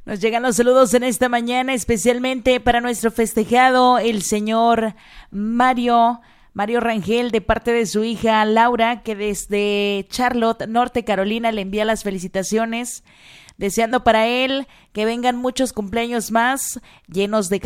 Nos llegan los saludos en esta mañana, especialmente para nuestro festejado, el señor Mario Rangel, de parte de su hija Laura, que desde Charlotte, Norte Carolina, le envía las felicitaciones, deseando para él que vengan muchos cumpleaños más, llenos de